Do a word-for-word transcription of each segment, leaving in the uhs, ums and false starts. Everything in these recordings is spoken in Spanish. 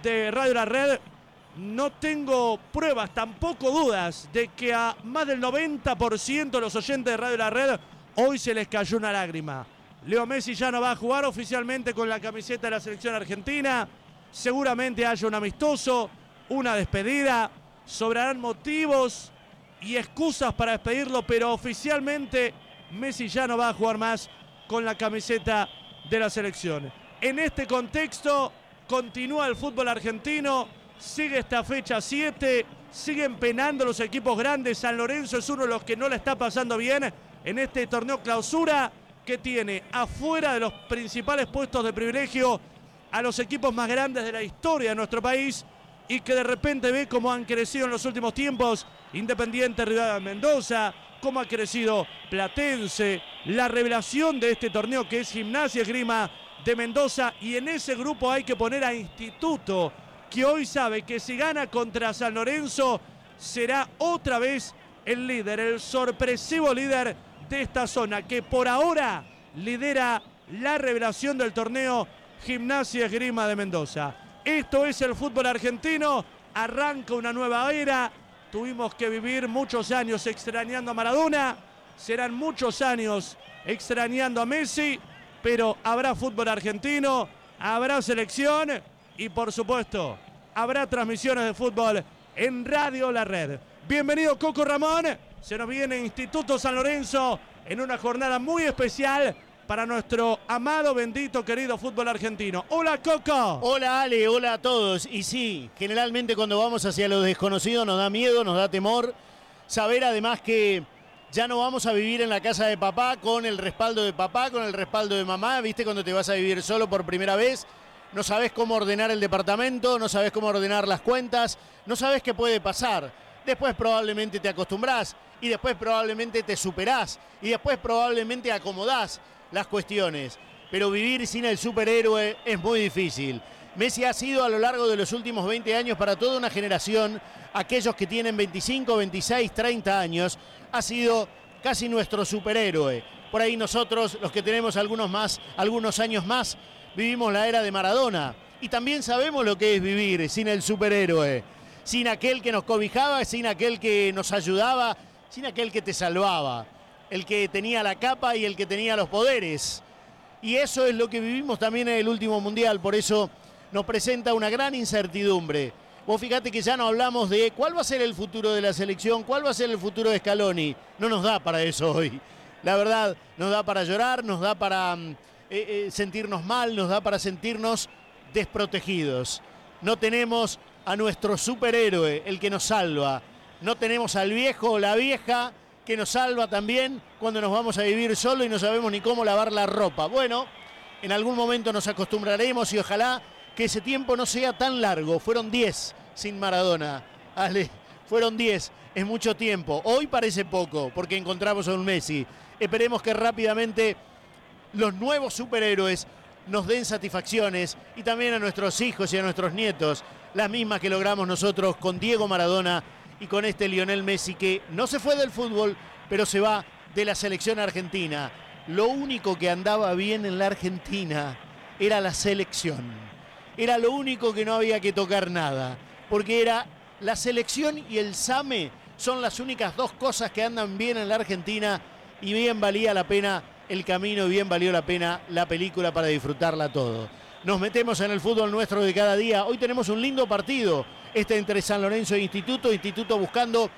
de Radio La Red, no tengo pruebas, tampoco dudas, de que a más del noventa por ciento de los oyentes de Radio La Red hoy se les cayó una lágrima. Leo Messi ya no va a jugar oficialmente con la camiseta de la selección argentina. Seguramente haya un amistoso, una despedida. Sobrarán motivos y excusas para despedirlo, pero oficialmente Messi ya no va a jugar más con la camiseta de la selección. En este contexto continúa el fútbol argentino, sigue esta fecha siete, siguen penando los equipos grandes. San Lorenzo es uno de los que no la está pasando bien en este torneo clausura, que tiene afuera de los principales puestos de privilegio a los equipos más grandes de la historia de nuestro país, y que de repente ve cómo han crecido en los últimos tiempos Independiente Rivadavia de Mendoza, cómo ha crecido Platense, la revelación de este torneo que es Gimnasia Esgrima de Mendoza, y en ese grupo hay que poner a Instituto, que hoy sabe que si gana contra San Lorenzo será otra vez el líder, el sorpresivo líder de esta zona, que por ahora lidera la revelación del torneo Gimnasia Esgrima de Mendoza. Esto es el fútbol argentino, arranca una nueva era. Tuvimos que vivir muchos años extrañando a Maradona, serán muchos años extrañando a Messi, pero habrá fútbol argentino, habrá selección y por supuesto habrá transmisiones de fútbol en Radio La Red. Bienvenido Coco Ramón, se nos viene Instituto San Lorenzo en una jornada muy especial para nuestro amado, bendito, querido fútbol argentino. Hola, Coco. Hola, Ale, hola a todos. Y sí, generalmente cuando vamos hacia lo desconocido nos da miedo, nos da temor. Saber además que ya no vamos a vivir en la casa de papá con el respaldo de papá, con el respaldo de mamá. ¿Viste cuando te vas a vivir solo por primera vez? No sabes cómo ordenar el departamento, no sabes cómo ordenar las cuentas, no sabes qué puede pasar. Después probablemente te acostumbrás y después probablemente te superás y después probablemente acomodás las cuestiones, pero vivir sin el superhéroe es muy difícil. Messi ha sido a lo largo de los últimos veinte años para toda una generación, aquellos que tienen veinticinco, veintiséis, treinta años, ha sido casi nuestro superhéroe. Por ahí nosotros, los que tenemos algunos más, algunos años más, vivimos la era de Maradona y también sabemos lo que es vivir sin el superhéroe, sin aquel que nos cobijaba, sin aquel que nos ayudaba, sin aquel que te salvaba, el que tenía la capa y el que tenía los poderes. Y eso es lo que vivimos también en el último Mundial, por eso nos presenta una gran incertidumbre. Vos fíjate que ya no hablamos de cuál va a ser el futuro de la selección, cuál va a ser el futuro de Scaloni. No nos da para eso hoy. La verdad, nos da para llorar, nos da para eh, eh, sentirnos mal, nos da para sentirnos desprotegidos. No tenemos a nuestro superhéroe, el que nos salva. No tenemos al viejo o la vieja que nos salva también cuando nos vamos a vivir solo y no sabemos ni cómo lavar la ropa. Bueno, en algún momento nos acostumbraremos y ojalá que ese tiempo no sea tan largo. Fueron diez sin Maradona. Ale, fueron diez, es mucho tiempo. Hoy parece poco porque encontramos a un Messi. Esperemos que rápidamente los nuevos superhéroes nos den satisfacciones y también a nuestros hijos y a nuestros nietos, las mismas que logramos nosotros con Diego Maradona y con este Lionel Messi, que no se fue del fútbol, pero se va de la selección argentina. Lo único que andaba bien en la Argentina era la selección. Era lo único que no había que tocar nada, porque era la selección y el SAME son las únicas dos cosas que andan bien en la Argentina, y bien valía la pena el camino y bien valió la pena la película para disfrutarla todo. Nos metemos en el fútbol nuestro de cada día. Hoy tenemos un lindo partido, este entre San Lorenzo e Instituto. Instituto buscando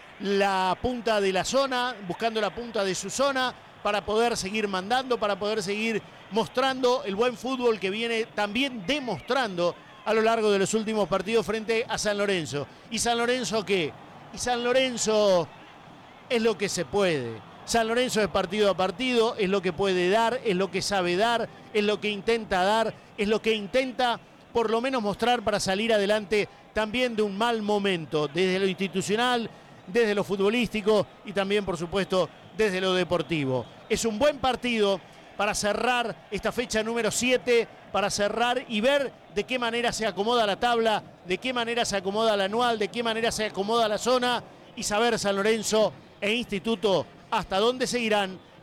la punta de la zona, buscando la punta de su zona para poder seguir mandando, para poder seguir mostrando el buen fútbol que viene también demostrando a lo largo de los últimos partidos frente a San Lorenzo. ¿Y San Lorenzo qué? Y San Lorenzo es lo que se puede. San Lorenzo es partido a partido, es lo que puede dar, es lo que sabe dar, es lo que intenta dar, es lo que intenta por lo menos mostrar para salir adelante también de un mal momento, desde lo institucional, desde lo futbolístico y también, por supuesto, desde lo deportivo. Es un buen partido para cerrar esta fecha número siete, para cerrar y ver de qué manera se acomoda la tabla, de qué manera se acomoda la anual, de qué manera se acomoda la zona, y saber San Lorenzo e Instituto hasta dónde seguirán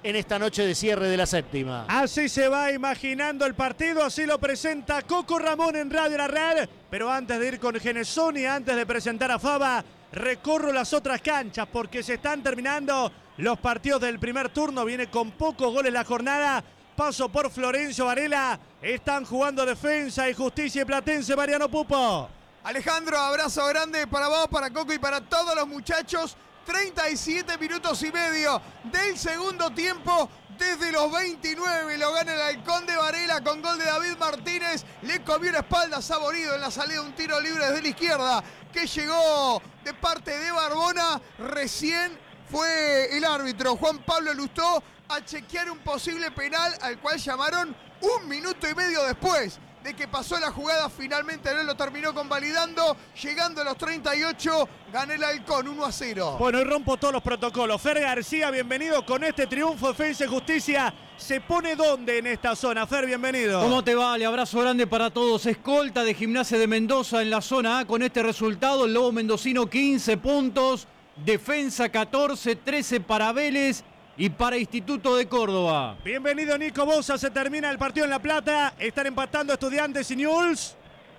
en esta noche de cierre de la séptima. Así se va imaginando el partido, así lo presenta Coco Ramón en Radio La Red. Pero antes de ir con Genesoni, antes de presentar a Faba, recorro las otras canchas porque se están terminando los partidos del primer turno. Viene con pocos goles la jornada. Paso por Florencio Varela. Están jugando Defensa y Justicia y Platense. Mariano Pupo. Alejandro, abrazo grande para vos, para Coco y para todos los muchachos. treinta y siete minutos y medio del segundo tiempo. Desde los veintinueve lo gana el Halcón de Varela con gol de David Martínez. Le comió una espalda Saborido en la salida, un tiro libre desde la izquierda que llegó de parte de Barbona. Recién fue el árbitro Juan Pablo Lustó a chequear un posible penal al cual llamaron un minuto y medio después de que pasó la jugada. Finalmente no lo terminó convalidando. Llegando a los treinta y ocho, gana el Halcón uno a cero. Bueno, y rompo todos los protocolos. Fer García, bienvenido con este triunfo. Defensa y Justicia se pone ¿dónde en esta zona? Fer, bienvenido. ¿Cómo te vale? Abrazo grande para todos. Escolta de Gimnasia de Mendoza en la zona A con este resultado. El Lobo Mendocino quince puntos. Defensa catorce, trece para Vélez y para Instituto de Córdoba. Bienvenido Nico Bosa, se termina el partido en La Plata. Están empatando Estudiantes y Newell's.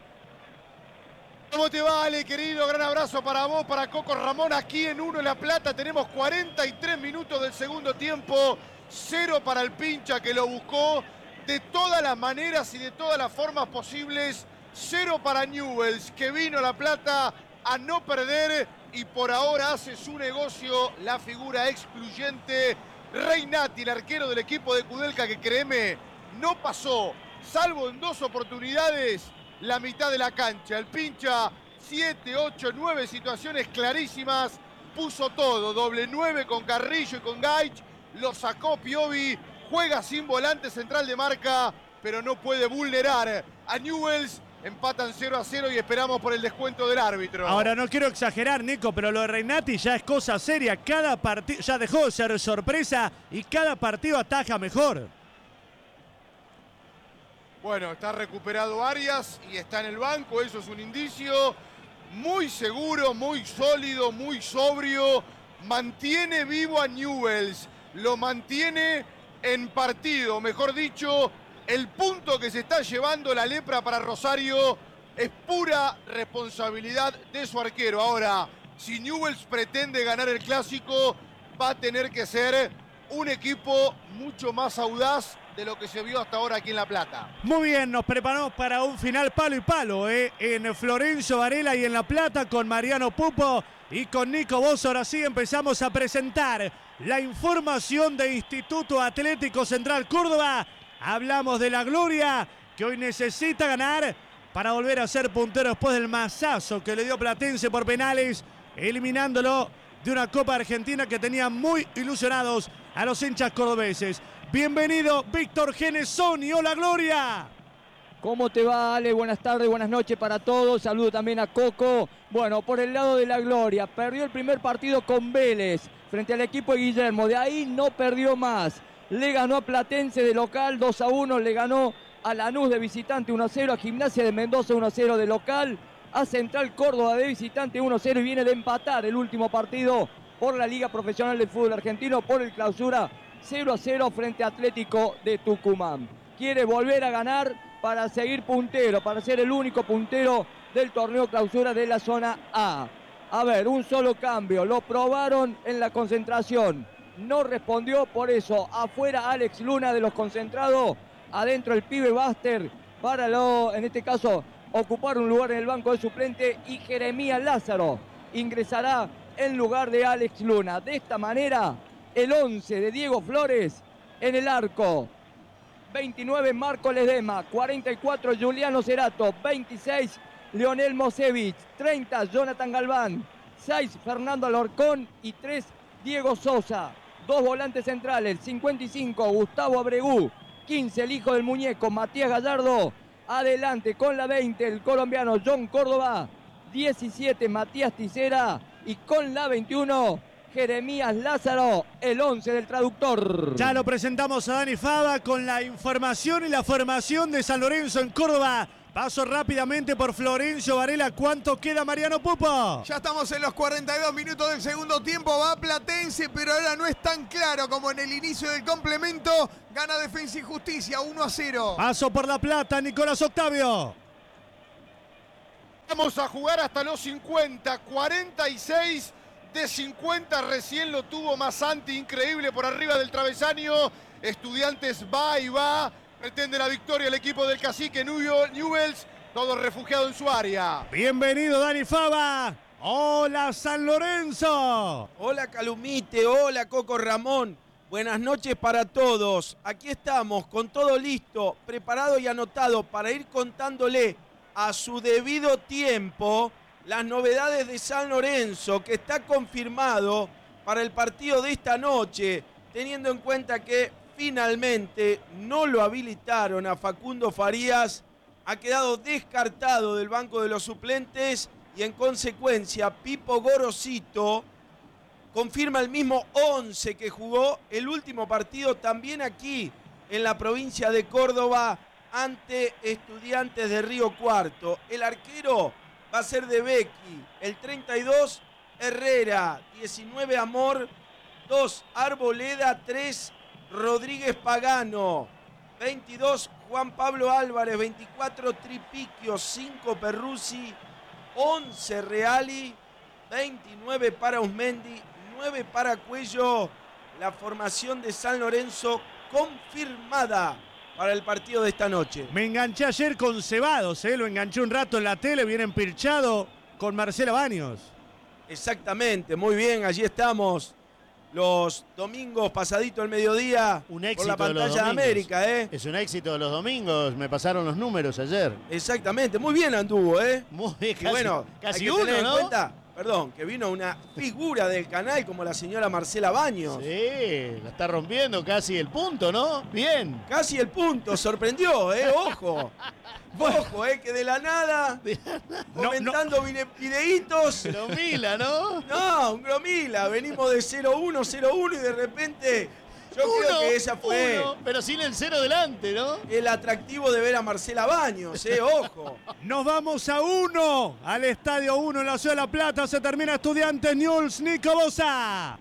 ¿Cómo te va, Ale, querido? Gran abrazo para vos, para Coco Ramón. Aquí en uno en La Plata tenemos cuarenta y tres minutos del segundo tiempo. Cero para el Pincha que lo buscó de todas las maneras y de todas las formas posibles. Cero para Newell's que vino a La Plata a no perder y por ahora hace su negocio la figura excluyente Reinati, el arquero del equipo de Kudelka, que créeme, no pasó, salvo en dos oportunidades, la mitad de la cancha. El Pincha, siete, ocho, nueve situaciones clarísimas, puso todo, doble nueve con Carrillo y con Gaich, lo sacó Piovi, juega sin volante central de marca, pero no puede vulnerar a Newell's. Empatan cero a cero y esperamos por el descuento del árbitro. Ahora, no quiero exagerar, Nico, pero lo de Reinati ya es cosa seria. Cada partido ya dejó de ser sorpresa y cada partido ataja mejor. Bueno, está recuperado Arias y está en el banco, eso es un indicio. Muy seguro, muy sólido, muy sobrio. Mantiene vivo a Newell's, lo mantiene en partido, mejor dicho. El punto que se está llevando la lepra para Rosario es pura responsabilidad de su arquero. Ahora, si Newell's pretende ganar el clásico, va a tener que ser un equipo mucho más audaz de lo que se vio hasta ahora aquí en La Plata. Muy bien, nos preparamos para un final palo y palo, ¿eh? En Florencio Varela y en La Plata con Mariano Pupo y con Nico Bosa. Ahora sí empezamos a presentar la información de Instituto Atlético Central Córdoba. Hablamos de la Gloria, que hoy necesita ganar para volver a ser puntero después del mazazo que le dio Platense por penales, eliminándolo de una Copa Argentina que tenía muy ilusionados a los hinchas cordobeses. Bienvenido, Víctor Genesoni. ¡Hola, Gloria! ¿Cómo te va, Ale? Buenas tardes, buenas noches para todos. Saludo también a Coco. Bueno, por el lado de la Gloria, perdió el primer partido con Vélez frente al equipo de Guillermo. De ahí no perdió más. Le ganó a Platense de local dos a uno, le ganó a Lanús de visitante uno a cero, a Gimnasia de Mendoza uno a cero de local, a Central Córdoba de visitante uno a cero y viene de empatar el último partido por la Liga Profesional del Fútbol Argentino, por el clausura cero a cero frente a Atlético de Tucumán. Quiere volver a ganar para seguir puntero, para ser el único puntero del torneo clausura de la zona A. A ver, un solo cambio, lo probaron en la concentración. No respondió, por eso afuera Alex Luna de los concentrados, adentro el pibe Baster para, lo, en este caso, ocupar un lugar en el banco de suplente y Jeremías Lázaro ingresará en lugar de Alex Luna. De esta manera, el once de Diego Flores en el arco. veintinueve Marco Ledesma, cuarenta y cuatro Juliano Cerato, veintiséis Leonel Mosevich, treinta Jonathan Galván, seis Fernando Alarcón y tres Diego Sosa. Dos volantes centrales, cincuenta y cinco Gustavo Abregú, quince el hijo del muñeco Matías Gallardo, adelante con la veinte el colombiano John Córdoba, diecisiete Matías Ticera y con la veintiuno Jeremías Lázaro, el once del traductor. Ya lo presentamos a Dani Faba con la información y la formación de San Lorenzo en Córdoba Paso rápidamente por Florencio Varela. ¿Cuánto queda, Mariano Pupo? Ya estamos en los cuarenta y dos minutos del segundo tiempo. Va Platense, pero ahora no es tan claro como en el inicio del complemento. Gana Defensa y Justicia uno a cero. Paso por La Plata, Nicolás Octavio. Vamos a jugar hasta los cincuenta. cuarenta y seis de cincuenta. Recién lo tuvo Massanti. Increíble por arriba del travesaño. Estudiantes va y va. Pretende la victoria el equipo del cacique Newell's, todo refugiado en su área. Bienvenido, Dani Fava. Hola, San Lorenzo. Hola, Calumite. Hola, Coco Ramón. Buenas noches para todos. Aquí estamos con todo listo, preparado y anotado para ir contándole a su debido tiempo las novedades de San Lorenzo, que está confirmado para el partido de esta noche, teniendo en cuenta que finalmente no lo habilitaron a Facundo Farías, ha quedado descartado del banco de los suplentes y en consecuencia Pipo Gorosito confirma el mismo once que jugó el último partido también aquí en la provincia de Córdoba ante Estudiantes de Río Cuarto. El arquero va a ser de Becky, el treinta y dos Herrera, diecinueve Amor, dos Arboleda, tres Rodríguez Pagano, veintidós Juan Pablo Álvarez, veinticuatro Tripiquio, cinco Perruzzi, once Reali, veintinueve para Usmendi, nueve para Cuello. La formación de San Lorenzo confirmada para el partido de esta noche. Me enganché ayer con Cebados, ¿eh? Lo enganché un rato en la tele, bien empilchado con Marcela Baños. Exactamente, muy bien, allí estamos. Los domingos pasadito el mediodía Un éxito por la pantalla de, de los América, ¿eh? Es un éxito de los domingos, me pasaron los números ayer. Exactamente, muy bien anduvo, ¿eh? Muy bien, Y casi, bueno, casi hay que uno, tener en ¿no? cuenta, perdón, que vino una figura del canal como la señora Marcela Baños. Sí, la está rompiendo casi el punto, ¿no? Bien. Casi el punto, sorprendió, ¿eh? Ojo. Ojo, ¿eh? Que de la nada, No, comentando vine- videitos. Pero Mila, ¿no? No, un gromila. Venimos de cero uno, cero uno y de repente yo Uno, creo que esa fue uno, pero sin el cero delante, ¿no? el atractivo de ver a Marcela Baños, ¿eh? Ojo. Nos vamos a uno, al Estadio uno en la Ciudad de La Plata. Se termina Estudiantes Newell's, Nico Bosa.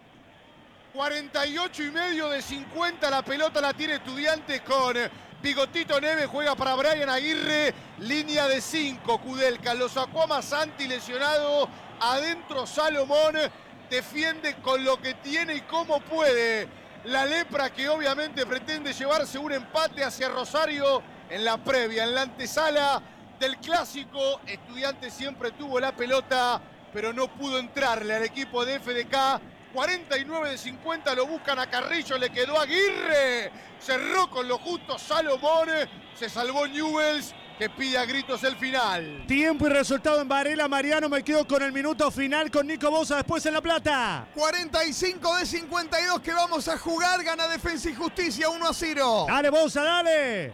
cuarenta y ocho y medio de cincuenta. La pelota la tiene Estudiantes con Bigotito Neves. Juega para Brian Aguirre. Línea de cinco. Kudelka lo sacó a Massanti lesionado. Adentro Salomón. Defiende con lo que tiene y como puede. La Lepra, que obviamente pretende llevarse un empate hacia Rosario en la previa, en la antesala del clásico. Estudiantes siempre tuvo la pelota, pero no pudo entrarle al equipo de F D K. cuarenta y nueve de cincuenta, lo buscan a Carrillo, le quedó Aguirre. Cerró con lo justo Salomón. Se salvó Newell's, que pide a gritos el final. Tiempo y resultado en Varela. Mariano, me quedo con el minuto final con Nico Bosa después en La Plata. cuarenta y cinco de cincuenta y dos que vamos a jugar. Gana Defensa y Justicia uno a cero. Dale, Bosa, dale.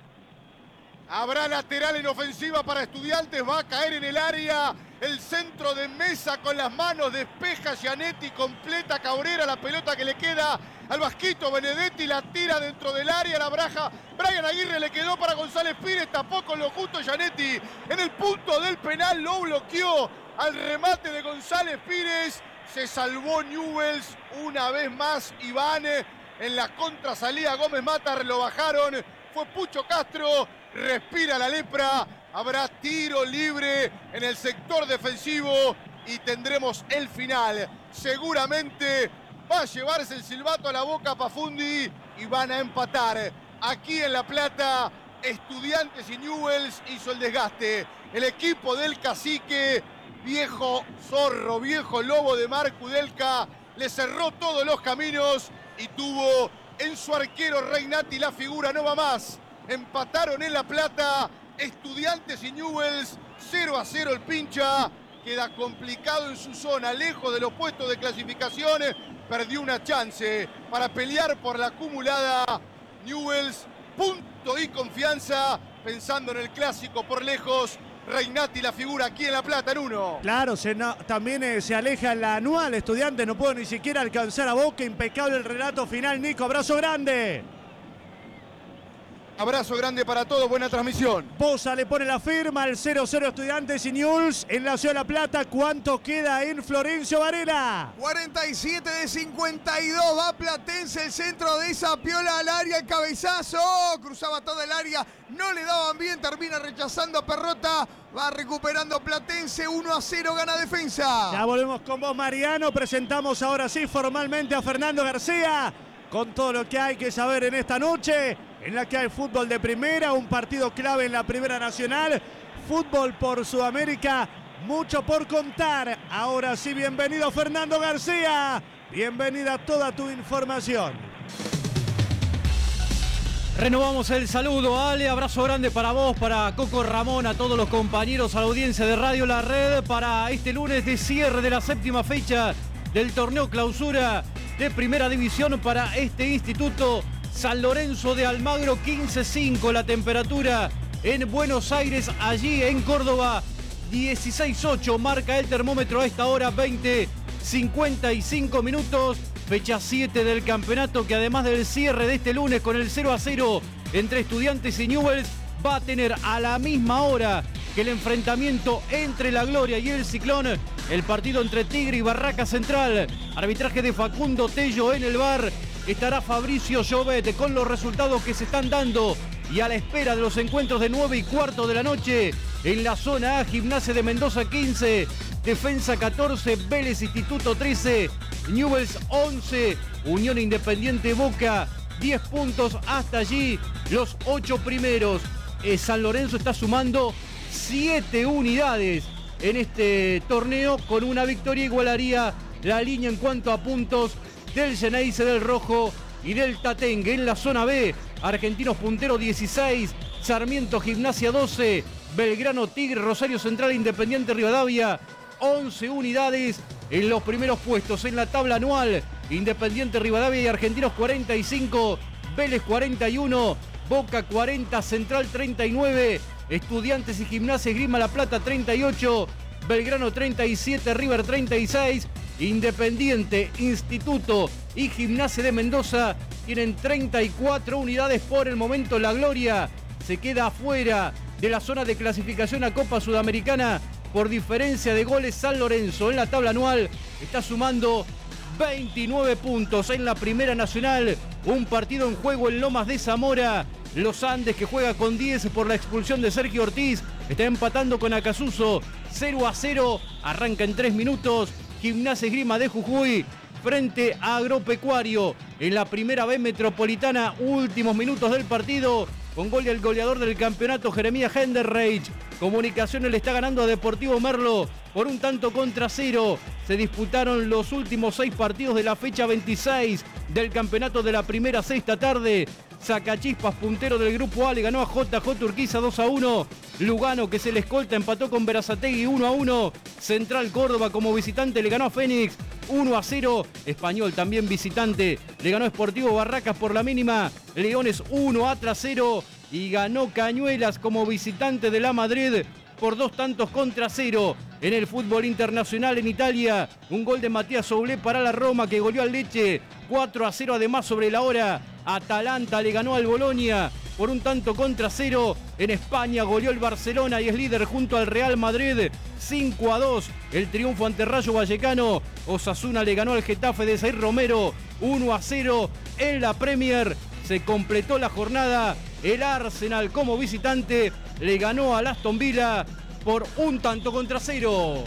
Habrá lateral en ofensiva para Estudiantes, va a caer en el área. El centro de Mesa con las manos, despeja Gianetti, completa Cabrera, la pelota que le queda al Vasquito. Benedetti la tira dentro del área, la braja. Brian Aguirre le quedó para González Pires, tapó con lo justo Gianetti. En el punto del penal lo bloqueó al remate de González Pires. Se salvó Newell's una vez más. Iván en la contrasalida, Gómez Mata lo bajaron. Fue Pucho Castro, respira la Lepra. Habrá tiro libre en el sector defensivo y tendremos el final. Seguramente va a llevarse el silbato a la boca Pafundi y van a empatar. Aquí en La Plata, Estudiantes y Newell's hizo el desgaste. El equipo del cacique, viejo zorro, viejo lobo de mar, Kudelka, le cerró todos los caminos y tuvo en su arquero Regnati la figura, no va más. Empataron en La Plata. Estudiantes y Newell's, cero a cero el pincha. Queda complicado en su zona, lejos de los puestos de clasificación. Perdió una chance para pelear por la acumulada. Newell's, punto y confianza. Pensando en el clásico por lejos. Regnati la figura aquí en La Plata en uno. Claro, se no, también eh, se aleja en la anual. Estudiantes no puedo ni siquiera alcanzar a Boca. Impecable el relato final, Nico. Abrazo grande. Abrazo grande para todos, buena transmisión. Bosa le pone la firma al cero cero Estudiantes y Newell's en la Ciudad de La Plata. ¿Cuánto queda en Florencio Varela? cuarenta y siete de cincuenta y dos, va Platense, el centro de esa piola al área, el cabezazo, oh, cruzaba todo el área, no le daban bien, termina rechazando a Perrota, va recuperando Platense, uno a cero, gana Defensa. Ya volvemos con vos, Mariano, presentamos ahora sí formalmente a Fernando García, con todo lo que hay que saber en esta noche, en la que hay fútbol de primera, un partido clave en la Primera Nacional, fútbol por Sudamérica, mucho por contar. Ahora sí, bienvenido Fernando García, bienvenida toda tu información. Renovamos el saludo, Ale, abrazo grande para vos, para Coco Ramón, a todos los compañeros, a la audiencia de Radio La Red, para este lunes de cierre de la séptima fecha del torneo clausura de Primera División para este instituto. San Lorenzo de Almagro, quince cinco la temperatura en Buenos Aires, allí en Córdoba, dieciséis ocho marca el termómetro a esta hora, veinte cincuenta y cinco minutos, fecha siete del campeonato, que además del cierre de este lunes con el cero a cero entre Estudiantes y Newell's, va a tener a la misma hora que el enfrentamiento entre La Gloria y el Ciclón, el partido entre Tigre y Barraca Central, arbitraje de Facundo Tello en el V A R. Estará Fabricio Llobet con los resultados que se están dando y a la espera de los encuentros de nueve y cuarto de la noche en la zona A. Gimnasia de Mendoza quince, Defensa catorce, Vélez Instituto trece, Newell's once, Unión Independiente Boca diez puntos hasta allí los ocho primeros. Eh, San Lorenzo está sumando siete unidades en este torneo, con una victoria igualaría la línea en cuanto a puntos del Geneise, del Rojo y del Tatengue. En la zona B, Argentinos puntero dieciséis, Sarmiento Gimnasia doce, Belgrano Tigre, Rosario Central Independiente Rivadavia once unidades en los primeros puestos en la tabla anual. Independiente Rivadavia y Argentinos cuarenta y cinco, Vélez cuarenta y uno, Boca cuarenta, Central treinta y nueve, Estudiantes y Gimnasia Esgrima La Plata treinta y ocho, Belgrano treinta y siete, River treinta y seis, Independiente, Instituto y Gimnasia de Mendoza tienen treinta y cuatro unidades por el momento. La Gloria se queda afuera de la zona de clasificación a Copa Sudamericana por diferencia de goles. San Lorenzo en la tabla anual está sumando veintinueve puntos en la Primera Nacional. Un partido en juego en Lomas de Zamora. Los Andes, que juega con diez por la expulsión de Sergio Ortiz, está empatando con Acasuso cero a cero. Arranca en tres minutos. Gimnasia Esgrima de Jujuy frente a Agropecuario en la Primera B Metropolitana. Últimos minutos del partido, con gol del goleador del campeonato, Jeremías Henderreich. Comunicaciones le está ganando a Deportivo Merlo por un tanto contra cero. Se disputaron los últimos seis partidos de la fecha veintiséis del campeonato de la Primera C esta tarde. Sacachispas, puntero del grupo A, le ganó a J J Urquiza dos a uno. Lugano, que se le escolta, empató con Berazategui uno a uno. Central Córdoba, como visitante, le ganó a Fénix uno a cero. Español, también visitante, le ganó a Sportivo Barracas por la mínima. Leones uno a cero. Y ganó Cañuelas como visitante de la Madrid por dos tantos contra cero. En el fútbol internacional en Italia, un gol de Matías Soulé para la Roma, que goleó al Lecce cuatro a cero. Además, sobre la hora, Atalanta le ganó al Bolonia por un tanto contra cero. En España goleó el Barcelona y es líder junto al Real Madrid cinco a dos. El triunfo ante Rayo Vallecano. Osasuna le ganó al Getafe de Zaire Romero uno a cero. En la Premier se completó la jornada. El Arsenal, como visitante, le ganó al Aston Villa por un tanto contra cero.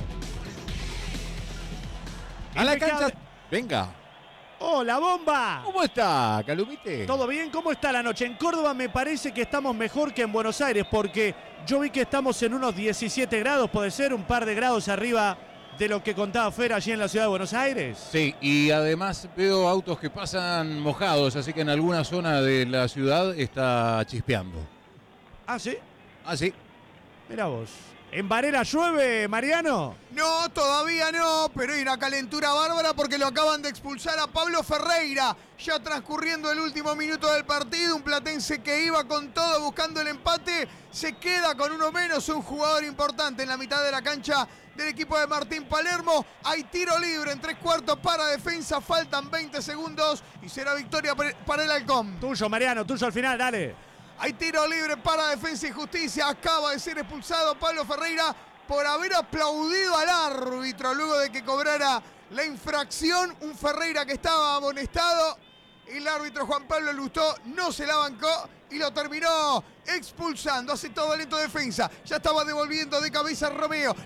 A la cancha. Venga. ¡Hola, bomba! ¿Cómo está, Calumite? ¿Todo bien? ¿Cómo está la noche? En Córdoba me parece que estamos mejor que en Buenos Aires, porque yo vi que estamos en unos diecisiete grados, puede ser un par de grados arriba de lo que contaba Fer allí en la ciudad de Buenos Aires. Sí, y además veo autos que pasan mojados, así que en alguna zona de la ciudad está chispeando. ¿Ah, sí? Ah, sí. Mira vos. ¿En Varela llueve, Mariano? No, todavía no, pero hay una calentura bárbara porque lo acaban de expulsar a Pablo Ferreira. Ya transcurriendo el último minuto del partido, un platense que iba con todo buscando el empate, se queda con uno menos, un jugador importante en la mitad de la cancha del equipo de Martín Palermo. Hay tiro libre en tres cuartos para Defensa, faltan veinte segundos y será victoria para el Halcón. Tuyo, Mariano, tuyo al final, dale. Hay tiro libre para Defensa y Justicia. Acaba de ser expulsado Pablo Ferreira por haber aplaudido al árbitro luego de que cobrara la infracción. Un Ferreira que estaba amonestado. El árbitro Juan Pablo Lustó no se la bancó y lo terminó expulsando. Hace todo lento Defensa. Ya estaba devolviendo de cabeza Romeo.